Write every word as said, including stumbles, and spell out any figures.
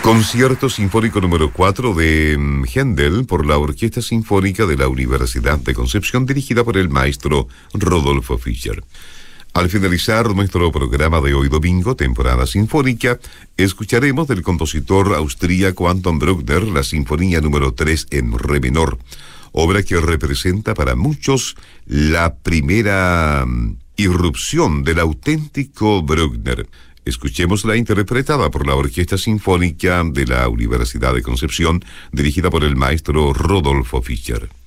Concierto Sinfónico número cuatro de Händel por la Orquesta Sinfónica de la Universidad de Concepción, dirigida por el maestro Rodolfo Fischer. Al finalizar nuestro programa de hoy domingo, temporada sinfónica, escucharemos del compositor austríaco Anton Bruckner la Sinfonía número tres en re menor, obra que representa para muchos la primera irrupción del auténtico Bruckner. Escuchémosla interpretada por la Orquesta Sinfónica de la Universidad de Concepción, dirigida por el maestro Rodolfo Fischer.